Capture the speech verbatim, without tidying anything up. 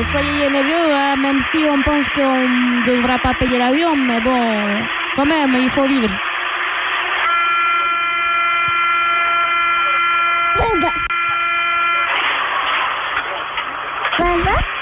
soyez généreux, hein, même si on pense qu'on ne devra pas payer l'avion, mais bon, quand même, il faut vivre. Baba. Baba.